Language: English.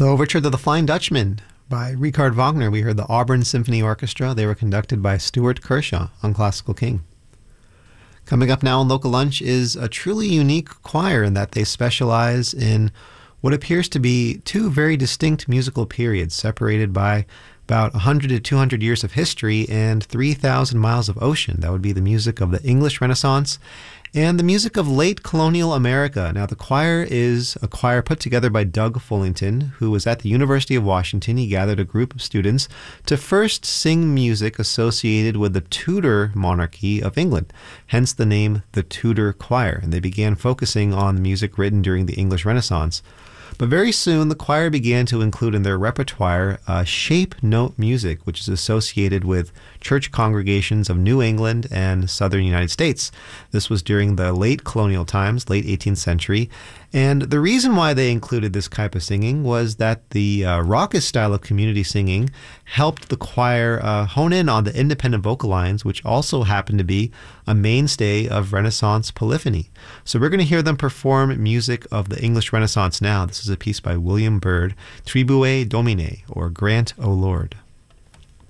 The Overture to the Flying Dutchman by Richard Wagner. We heard the Auburn Symphony Orchestra. They were conducted by Stuart Kershaw on Classical King. Coming up now on Local Lunch is a truly unique choir in that they specialize in what appears to be two very distinct musical periods separated by about 100 to 200 years of history and 3,000 miles of ocean. That would be the music of the English Renaissance and the music of late colonial America. Now, the choir is a choir put together by Doug Fullington, who was at the University of Washington. He gathered a group of students to first sing music associated with the Tudor monarchy of England, hence the name the Tudor Choir. And they began focusing on the music written during the English Renaissance. But very soon, the choir began to include in their repertoire shape note music, which is associated with church congregations of New England and southern United States. This was during the late colonial times, late 18th century. And the reason why they included this type of singing was that the raucous style of community singing helped the choir hone in on the independent vocal lines, which also happened to be a mainstay of Renaissance polyphony. So we're going to hear them perform music of the English Renaissance now. This is a piece by William Byrd, Tribue Domine, or Grant, O Lord.